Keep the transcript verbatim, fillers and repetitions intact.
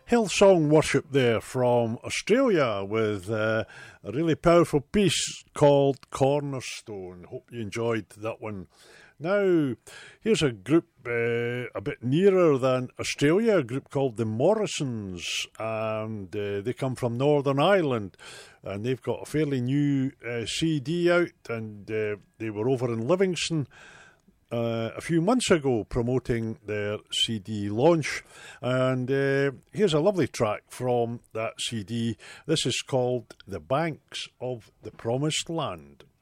Hillsong Worship there from Australia with uh, a really powerful piece called Cornerstone. Hope you enjoyed that one. Now, here's a group uh, a bit nearer than Australia, a group called the Morrisons, and uh, they come from Northern Ireland, and they've got a fairly new uh, C D out, and uh, they were over in Livingston Uh, a few months ago promoting their C D launch, and uh, here's a lovely track from that C D. This is called The Banks of the Promised Land.